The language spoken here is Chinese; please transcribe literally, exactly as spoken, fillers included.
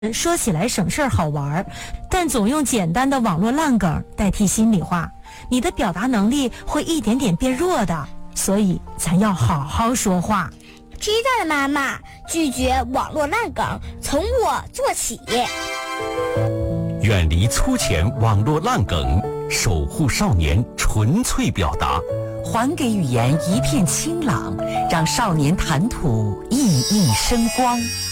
说起来省事儿好玩，但总用简单的网络烂梗代替心里话，你的表达能力会一点点变弱的。所以咱要好好说话。 知道了，妈妈，拒绝网络烂梗，从我做起。 远离粗浅网络烂梗，守护少年纯粹表达， 还给语言一片清朗，让少年谈吐熠熠生光。